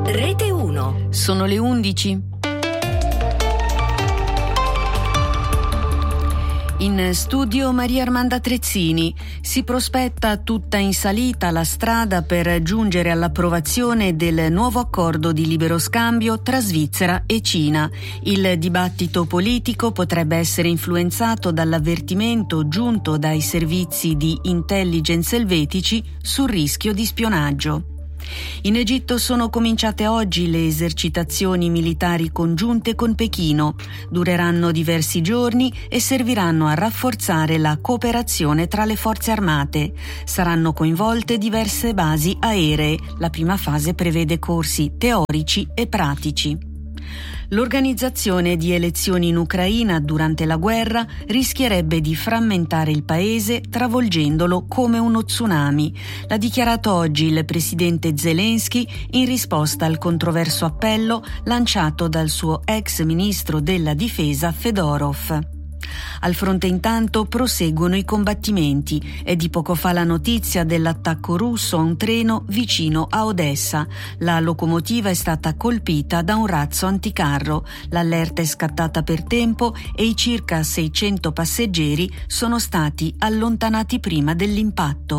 Rete 1. Sono le 11. In studio Maria Armanda Trezzini. Si prospetta tutta in salita la strada per giungere all'approvazione del nuovo accordo di libero scambio tra Svizzera e Cina. Il dibattito politico potrebbe essere influenzato dall'avvertimento giunto dai servizi di intelligence elvetici sul rischio di spionaggio. In Egitto sono cominciate oggi le esercitazioni militari congiunte con Pechino. Dureranno diversi giorni e serviranno a rafforzare la cooperazione tra le forze armate. Saranno coinvolte diverse basi aeree. La prima fase prevede corsi teorici e pratici. L'organizzazione di elezioni in Ucraina durante la guerra rischierebbe di frammentare il paese travolgendolo come uno tsunami. L'ha dichiarato oggi il presidente Zelensky in risposta al controverso appello lanciato dal suo ex ministro della difesa Fedorov. Al fronte intanto proseguono i combattimenti. È di poco fa la notizia dell'attacco russo a un treno vicino a Odessa. La locomotiva è stata colpita da un razzo anticarro. L'allerta è scattata per tempo e i circa 600 passeggeri sono stati allontanati prima dell'impatto.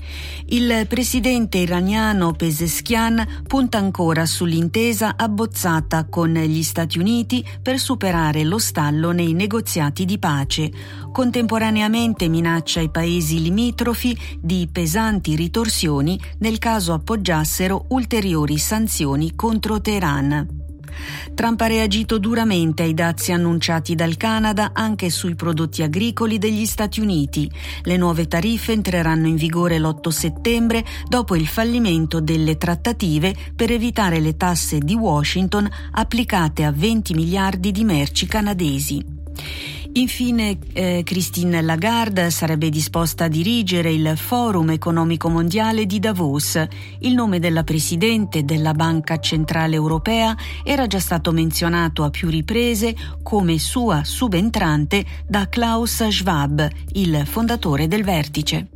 Il presidente iraniano Pezeshkian punta ancora sull'intesa abbozzata con gli Stati Uniti per superare lo stallo nei negoziati di pace. Contemporaneamente minaccia i paesi limitrofi di pesanti ritorsioni nel caso appoggiassero ulteriori sanzioni contro Teheran. Trump ha reagito duramente ai dazi annunciati dal Canada anche sui prodotti agricoli degli Stati Uniti. Le nuove tariffe entreranno in vigore l'8 settembre dopo il fallimento delle trattative per evitare le tasse di Washington applicate a 20 miliardi di merci canadesi. Infine, Christine Lagarde sarebbe disposta a dirigere il Forum economico mondiale di Davos. Il nome della presidente della Banca Centrale Europea era già stato menzionato a più riprese come sua subentrante da Klaus Schwab, il fondatore del Vertice.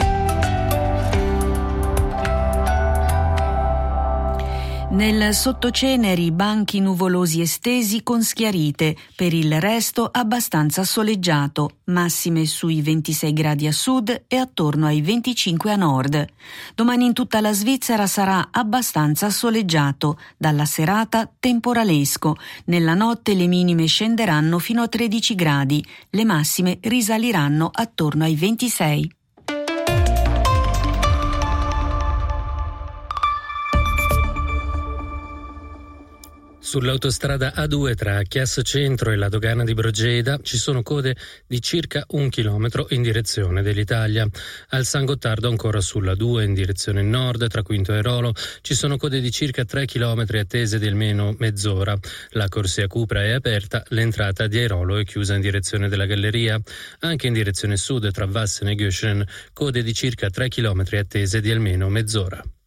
Nel sottoceneri banchi nuvolosi estesi con schiarite, per il resto abbastanza soleggiato, massime sui 26 gradi a sud e attorno ai 25 a nord. Domani in tutta la Svizzera sarà abbastanza soleggiato, dalla serata temporalesco. Nella notte le minime scenderanno fino a 13 gradi, le massime risaliranno attorno ai 26. Sull'autostrada A2 tra Chiasso Centro e la dogana di Brogeda ci sono code di circa 1 chilometro in direzione dell'Italia. Al San Gottardo ancora sulla 2 in direzione nord tra Quinto e Rolo ci sono code di circa 3 chilometri attese di almeno mezz'ora. La corsia Cupra è aperta, l'entrata di Airolo è chiusa in direzione della Galleria. Anche in direzione sud tra Vassen e Göschen code di circa 3 chilometri attese di almeno mezz'ora.